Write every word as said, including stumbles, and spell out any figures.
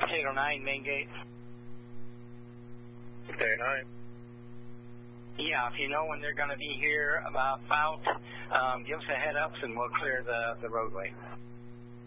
eight oh nine, main gate. eight oh nine. Yeah, if you know when they're going to be here about, about um, give us a head up and we'll clear the, the roadway.